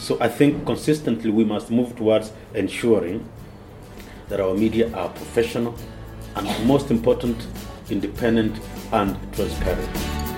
So I think consistently we must move towards ensuring that our media are professional and, most important, independent and transparent.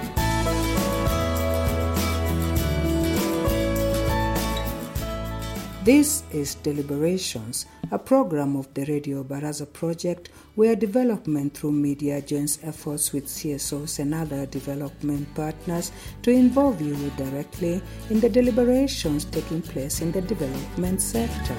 This is Deliberations, a program of the Radio Baraza project where development through media joins efforts with CSOs and other development partners to involve you directly in the deliberations taking place in the development sector.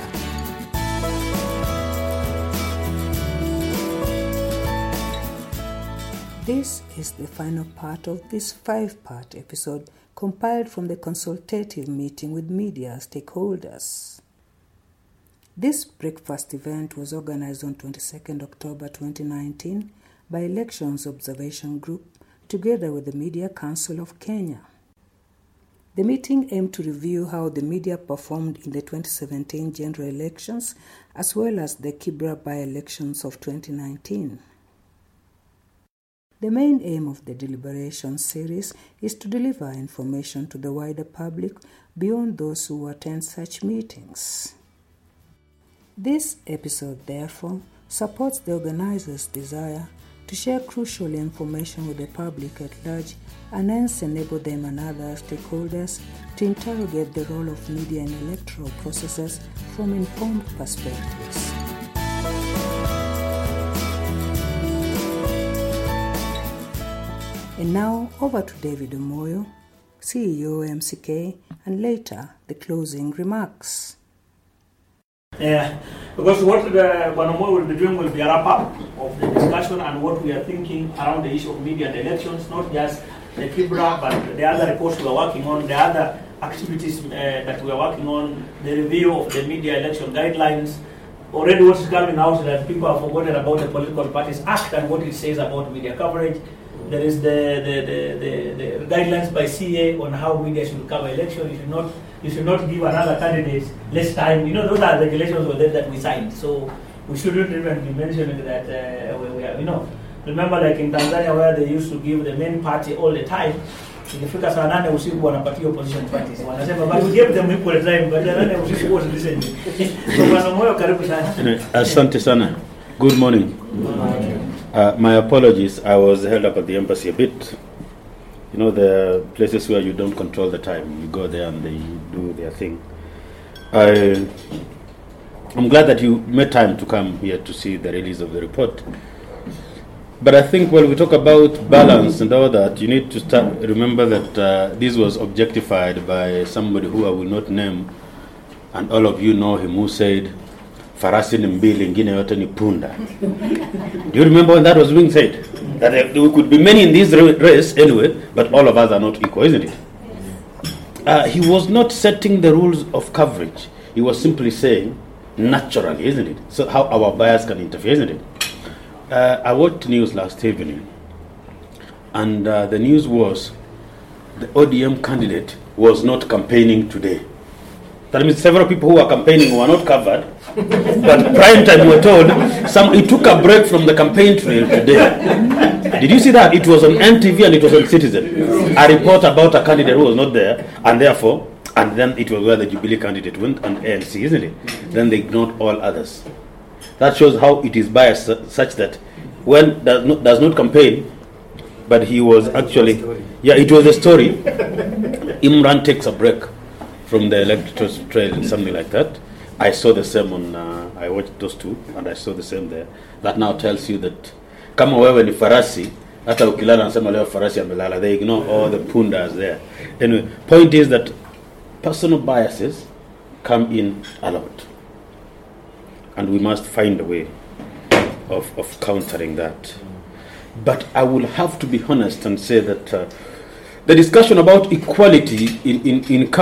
This is the final part of this 5-part episode compiled from the consultative meeting with media stakeholders. This breakfast event was organized on 22nd October 2019 by Elections Observation Group together with the Media Council of Kenya. The meeting aimed to review how the media performed in the 2017 general elections as well as the Kibra by-elections of 2019. The main aim of the deliberation series is to deliver information to the wider public beyond those who attend such meetings. This episode, therefore, supports the organizers' desire to share crucial information with the public at large and hence enable them and other stakeholders to interrogate the role of media in electoral processes from informed perspectives. And now, over to David Omoyo, CEO MCK, and later the closing remarks. Because what Omoyo will be doing will be a wrap-up of the discussion and what we are thinking around the issue of media and elections, not just the Kibra, but the other reports we are working on, the other activities that we are working on, the review of the media election guidelines. Already what's coming out is that people have forgotten about the Political Parties Act and what it says about media coverage. There is the guidelines by CA on how media should cover election. You should not give another candidate less time. Those are regulations that we signed. So we shouldn't even be mentioning that we are, Remember, like in Tanzania, where they used to give the main party all the time. Ikifika saa 8 usiku wanapatia opposition parties. Wanasema but we give them equal time, but 8 usiku was listening. So Bwana Moyo, karibu sana. Asante sana. Good morning. Good morning. My apologies, I was held up at the embassy a bit. The places where you don't control the time, you go there and they do their thing. I'm glad that you made time to come here to see the release of the report. But I think when we talk about balance and all that, you need to remember that this was objectified by somebody who I will not name, and all of you know him, who said, farasi ni mbili, ingine yote ni punda. Do you remember when that was being said? That there could be many in this race anyway, but all of us are not equal, isn't it? He was not setting the rules of coverage. He was simply saying, naturally, isn't it? So how our bias can interfere, isn't it? I watched news last evening, and the news was the ODM candidate was not campaigning today. That means several people who are campaigning were not covered, but prime time we were told he took a break from the campaign trail today. Did you see that? It was on NTV and it was on Citizen. A report about a candidate who was not there, and then it was where the Jubilee candidate went on ANC, isn't it? Then they ignored all others. That shows how it is biased, such that when does not campaign, but he was actually, it was a story. Imran takes a break from the electoral trail, something like that. I saw the same on, I watched those two, and I saw the same there. That now tells you that, kama wewe ni farasi, hata ukilala nasema leo farasi amelala, they ignore all the pundas there. Anyway, point is that personal biases come in a lot. And we must find a way of countering that. But I will have to be honest and say that the discussion about equality in